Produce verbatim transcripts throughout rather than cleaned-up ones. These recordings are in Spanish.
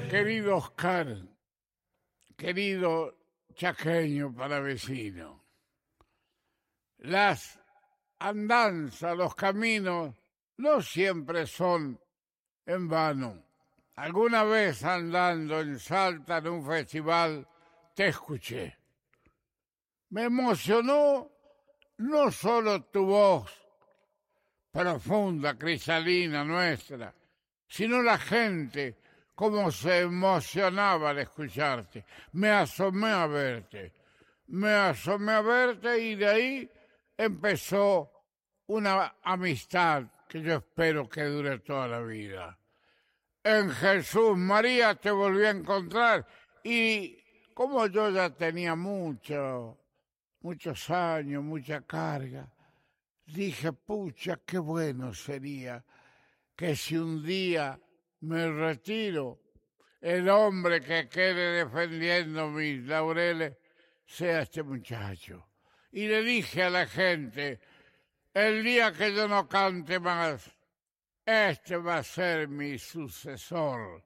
Querido Oscar, querido chaqueño palavecino, las andanzas, los caminos, no siempre son en vano. Alguna vez andando en Salta en un festival te escuché. Me emocionó no solo tu voz profunda, cristalina nuestra, sino la gente, cómo se emocionaba al escucharte. Me asomé a verte, me asomé a verte y de ahí empezó una amistad que yo espero que dure toda la vida. En Jesús María te volví a encontrar y como yo ya tenía mucho, muchos años, mucha carga, dije, pucha, qué bueno sería que si un día me retiro, el hombre que quede defendiendo mis laureles sea este muchacho. Y le dije a la gente, el día que yo no cante más, este va a ser mi sucesor.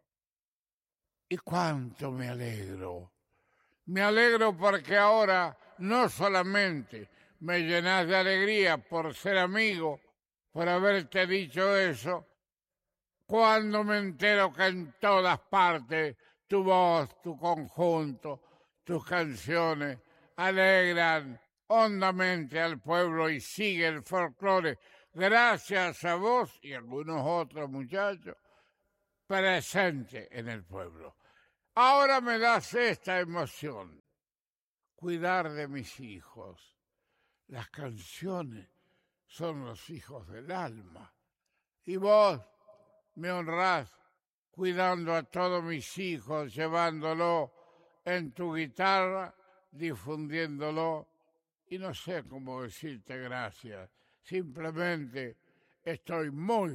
Y cuánto me alegro. Me alegro porque ahora no solamente me llenas de alegría por ser amigo, por haberte dicho eso, cuando me entero que en todas partes tu voz, tu conjunto, tus canciones alegran hondamente al pueblo y sigue el folclore, gracias a vos y algunos otros muchachos presentes en el pueblo. Ahora me das esta emoción, cuidar de mis hijos. Las canciones son los hijos del alma. Y vos me honrás cuidando a todos mis hijos, llevándolo en tu guitarra, difundiéndolo. Y no sé cómo decirte gracias. Simplemente estoy muy